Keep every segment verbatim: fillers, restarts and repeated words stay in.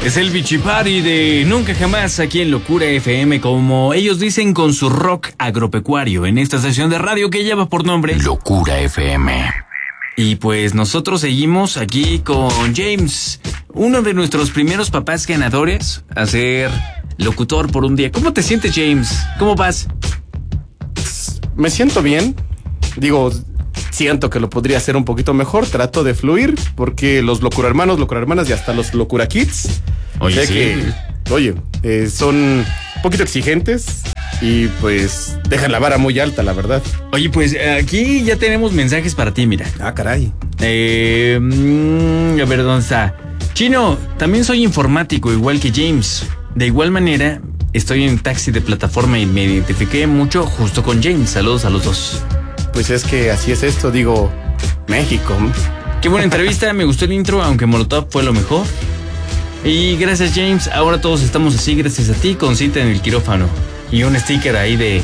Es el Bichipari de Nunca Jamás aquí en Locura F M, como ellos dicen, con su rock agropecuario en esta estación de radio que lleva por nombre Locura F M. Y pues nosotros seguimos aquí con James, uno de nuestros primeros papás ganadores a ser locutor por un día. ¿Cómo te sientes, James? ¿Cómo vas? Me siento bien. Digo, siento que lo podría hacer un poquito mejor. Trato de fluir porque los locura hermanos, locura hermanas y hasta los locura kids, Oye, sé sí. que, oye, eh, son un poquito exigentes y pues dejan la vara muy alta, la verdad. Oye, pues aquí ya tenemos mensajes para ti, mira. Ah, caray. Eh, mm, a ver, ¿dónde está? Chino, también soy informático, igual que James. De igual manera, estoy en taxi de plataforma y me identifiqué mucho justo con James. Saludos a los dos. Pues es que así es esto, digo, México. Qué buena entrevista, me gustó el intro, aunque Molotov fue lo mejor. Y gracias, James, ahora todos estamos así gracias a ti, con cita en el quirófano. Y un sticker ahí de...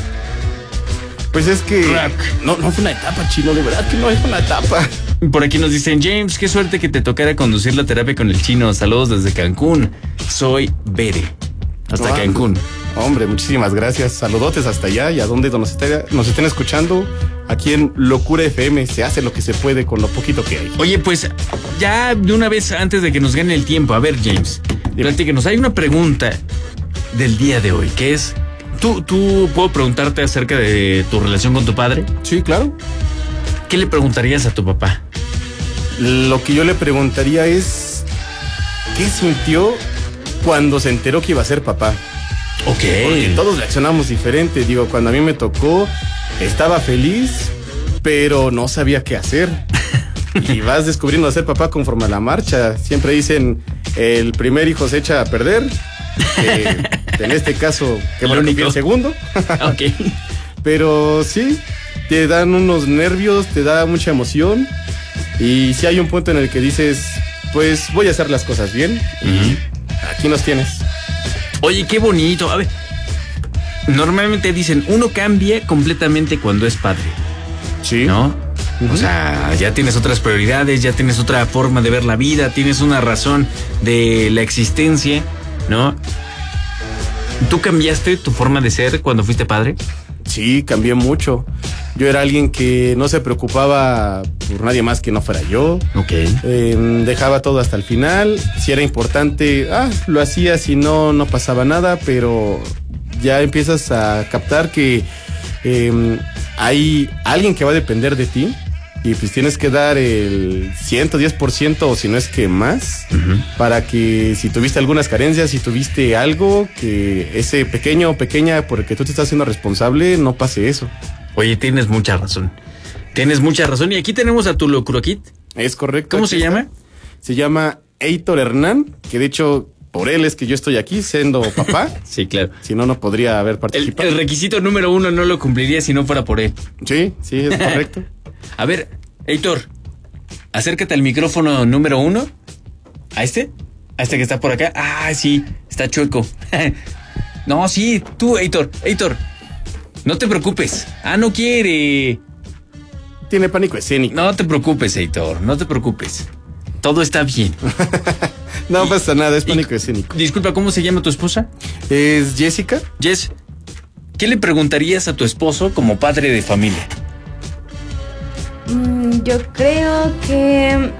Pues es que... Rock. No, no fue una etapa, Chino, de verdad que no es una etapa. Por aquí nos dicen, James, qué suerte que te tocara conducir la terapia con el Chino. Saludos desde Cancún. Soy Bere. Hasta Ah, Cancún. Hombre, muchísimas gracias. Saludotes hasta allá y a donde nos, esté, nos estén escuchando. Aquí en Locura F M se hace lo que se puede con lo poquito que hay. Oye, pues ya de una vez antes de que nos gane el tiempo, a ver, James, platíquenos. Hay una pregunta del día de hoy, que es, ¿tú, tú puedo preguntarte acerca de tu relación con tu padre? Sí, claro. ¿Qué le preguntarías a tu papá? Lo que yo le preguntaría es, ¿qué sintió cuando se enteró que iba a ser papá? Ok. Porque todos reaccionamos diferente. Digo, cuando a mí me tocó, estaba feliz, pero no sabía qué hacer. Y vas descubriendo a ser papá conforme a la marcha. Siempre dicen, el primer hijo se echa a perder. Eh, en este caso, que bueno que fui el segundo. Ok. Pero sí, te dan unos nervios, te da mucha emoción. Y sí hay un punto en el que dices, pues voy a hacer las cosas bien. Uh-huh. Aquí nos tienes. Oye, qué bonito. A ver, normalmente dicen, uno cambia completamente cuando es padre. Sí. ¿No? O sea, ya tienes otras prioridades, ya tienes otra forma de ver la vida, tienes una razón de la existencia, ¿no? ¿Tú cambiaste tu forma de ser cuando fuiste padre? Sí, cambié mucho. Yo era alguien que no se preocupaba por nadie más que no fuera yo. Ok. Eh, dejaba todo hasta el final. Si era importante, ah, lo hacía. Si no, no pasaba nada. Pero ya empiezas a captar que eh, hay alguien que va a depender de ti. Y pues tienes que dar el ciento diez por ciento o si no es que más, uh-huh, para que si tuviste algunas carencias, si tuviste algo, que ese pequeño o pequeña por el que tú te estás haciendo responsable, no pase eso. Oye, tienes mucha razón. Tienes mucha razón. Y aquí tenemos a tu locurokit. Es correcto. ¿Cómo se está. llama? Se llama Heitor Hernán, que de hecho por él es que yo estoy aquí siendo papá. Sí, claro. Si no, no podría haber El, participado. el requisito número uno no lo cumpliría si no fuera por él. Sí, sí, es correcto. A ver, Heitor, acércate al micrófono número uno. ¿A este? ¿A este que está por acá? Ah, sí, está chueco. No, sí, tú, Heitor, Heitor, no te preocupes. Ah, no quiere. Tiene pánico escénico. No te preocupes, Heitor, no te preocupes. Todo está bien. No y, pasa nada, es pánico y, escénico. Disculpa, ¿cómo se llama tu esposa? Es Jessica. Jess, ¿qué le preguntarías a tu esposo como padre de familia? Mm, yo creo que...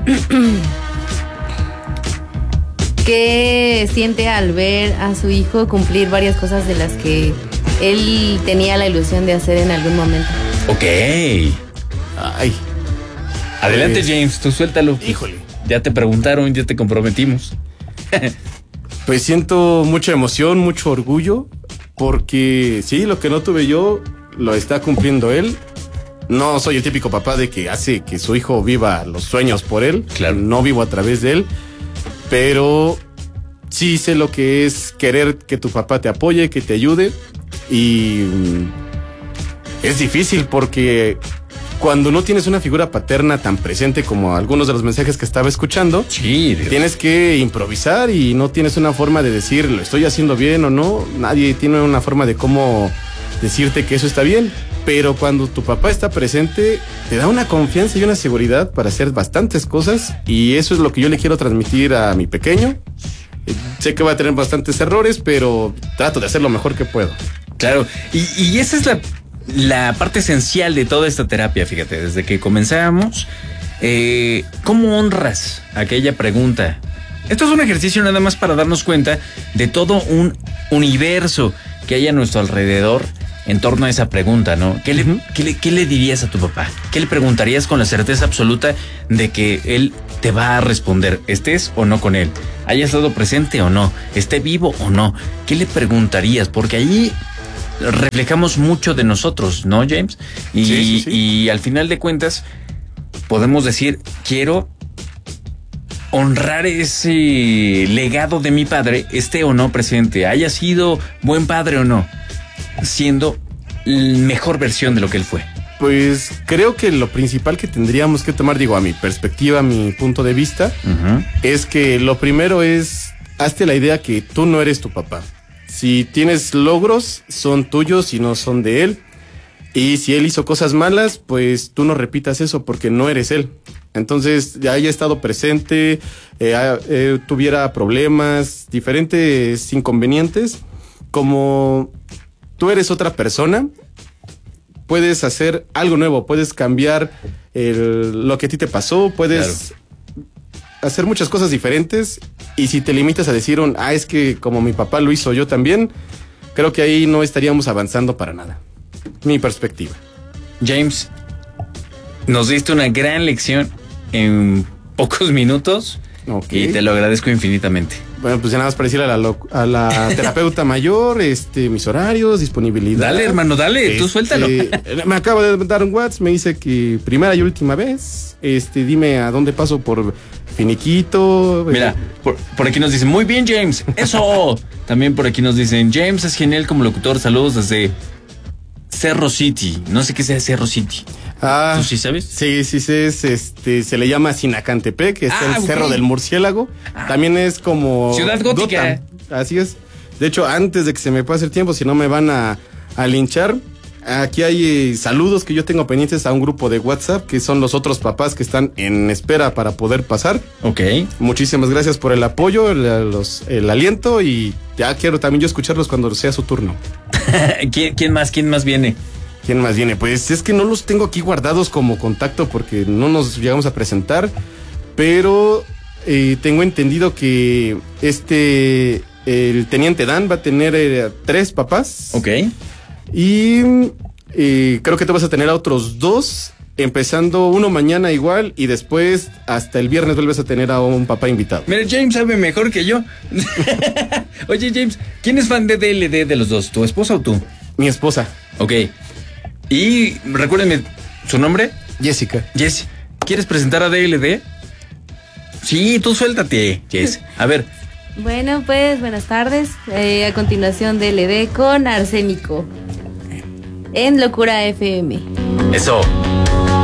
¿Qué siente al ver a su hijo cumplir varias cosas de las que él tenía la ilusión de hacer en algún momento? Ok. Ay. Adelante, Pues, James, tú suéltalo. Híjole. Ya te preguntaron, ya te comprometimos. Pues siento mucha emoción, mucho orgullo, porque sí, lo que no tuve yo, lo está cumpliendo él. No soy el típico papá de que hace que su hijo viva los sueños por él. Claro. No vivo a través de él, pero sí sé lo que es querer que tu papá te apoye, que te ayude. Y es difícil porque cuando no tienes una figura paterna tan presente como algunos de los mensajes que estaba escuchando, Sí, Dios. tienes que improvisar y no tienes una forma de decir lo estoy haciendo bien o no. Nadie tiene una forma de cómo decirte que eso está bien. Pero cuando tu papá está presente, te da una confianza y una seguridad para hacer bastantes cosas. Y eso es lo que yo le quiero transmitir a mi pequeño. Eh, sé que va a tener bastantes errores, pero trato de hacer lo mejor que puedo. Claro, y, y esa es la, la parte esencial de toda esta terapia, fíjate, desde que comenzamos. Eh, ¿Cómo honras aquella pregunta? Esto es un ejercicio nada más para darnos cuenta de todo un universo que hay a nuestro alrededor en torno a esa pregunta, ¿no? ¿Qué le, uh-huh. ¿qué le, qué le dirías a tu papá? ¿Qué le preguntarías con la certeza absoluta de que él te va a responder, estés o no con él? ¿Haya estado presente o no? ¿Esté vivo o no? ¿Qué le preguntarías? Porque ahí reflejamos mucho de nosotros, ¿no, James? Y, sí, sí, sí. y al final de cuentas podemos decir, quiero honrar ese legado de mi padre, esté o no presente, haya sido buen padre o no, siendo la mejor versión de lo que él fue. Pues creo que lo principal que tendríamos que tomar, digo, a mi perspectiva, a mi punto de vista, uh-huh. es que lo primero es, hazte la idea que tú no eres tu papá. Si tienes logros, son tuyos y no son de él. Y si él hizo cosas malas, pues tú no repitas eso porque no eres él. Entonces, ya haya estado presente, eh, eh, tuviera problemas, diferentes inconvenientes, como tú eres otra persona, puedes hacer algo nuevo, puedes cambiar el, lo que a ti te pasó, puedes claro. hacer muchas cosas diferentes. Y si te limitas a decir, un, ah, es que como mi papá lo hizo yo también, creo que ahí no estaríamos avanzando para nada. Mi perspectiva. James, nos diste una gran lección en pocos minutos okay. y te lo agradezco infinitamente. Bueno, pues ya nada más para decirle a la, a la terapeuta mayor, este, mis horarios, disponibilidad. Dale, hermano, dale, este, tú suéltalo. Me acaba de dar un WhatsApp, me dice que primera y última vez, este, dime a dónde paso por finiquito. Mira, por, por aquí nos dicen, muy bien, James, eso. También por aquí nos dicen, James es genial como locutor, saludos desde Cerro City. No sé qué sea Cerro City. Ah, ¿tú sí sabes? Sí, sí, sí, es, este, se le llama Sinacantepec, que es ah, el okay. Cerro del Murciélago. Ah. También es como Ciudad Gótica. Gotham. Así es. De hecho, antes de que se me pase el tiempo, si no me van a, a linchar, aquí hay eh, saludos que yo tengo pendientes a un grupo de WhatsApp, que son los otros papás que están en espera para poder pasar. Ok. Muchísimas gracias por el apoyo, el, los, el aliento, y ya quiero también yo escucharlos cuando sea su turno. ¿Quién, ¿Quién más? ¿Quién más viene? ¿Quién más viene? Pues es que no los tengo aquí guardados como contacto porque no nos llegamos a presentar, pero eh, tengo entendido que este, el Teniente Dan va a tener eh, tres papás. Ok. Y eh, creo que te vas a tener a otros dos, empezando uno mañana igual y después hasta el viernes vuelves a tener a un papá invitado. Mira, James sabe mejor que yo. Oye, James, ¿quién es fan de D L D de los dos? ¿Tu esposa o tú? Mi esposa. Ok. Y recuérdenme, ¿su nombre? Jessica. Jess, ¿quieres presentar a D L D? Sí, tú suéltate, Jess. A ver. Bueno, pues, buenas tardes. Eh, a continuación D L D con Arsénico en Locura F M. Eso.